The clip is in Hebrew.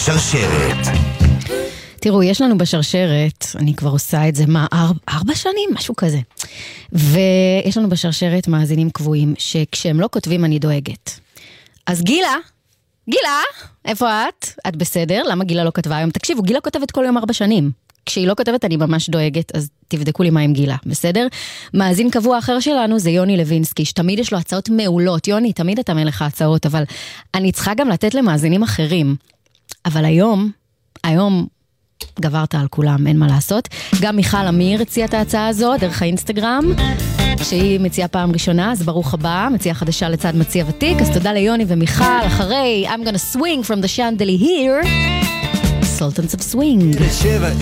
בשרשרת. תראו, יש לנו בשרשרת, אני כבר עושה את זה, 4 שנים? משהו כזה. ויש לנו בשרשרת מאזינים קבועים, שכשהם לא כותבים אני דואגת. אז גילה, איפה את? את בסדר? למה גילה לא כתבה היום? תקשיבו, גילה כותבת כל יום 4 שנים. כשהיא לא כותבת אני ממש דואגת, אז תבדקו לי מה עם גילה, בסדר? מאזין קבוע אחר שלנו זה יוני לוינסקי, שתמיד יש לו הצעות מעולות. יוני, תמיד אתה מלך ההצעות, אבל אני צריכה גם לתת למאזינים אחרים. אבל היום גברת על כולם, אין מה לעשות. גם מיכל אמיר הציעה את ההצעה הזו דרך האינסטגרם, שהיא מציעה פעם ראשונה, אז ברוך הבא, מציעה חדשה לצד מציע ותיק, אז תודה ליוני ומיכל, אחרי I'm gonna swing from the chandelier, Sultans of Swing.